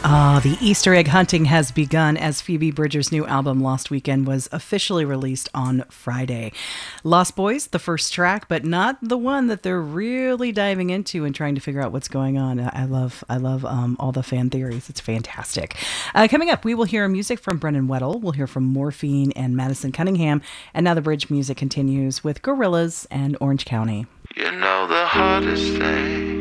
The Easter egg hunting has begun as Phoebe Bridgers' new album Lost Weekend was officially released on Friday. Lost Boys, the first track, but not the one that they're really diving into and trying to figure out what's going on. I love all the fan theories. It's fantastic. Coming up, we will hear music from Brennan Weddle. We'll hear from Morphine and Madison Cunningham. And now the Bridge music continues with Gorillaz and Orange County. You know the hardest thing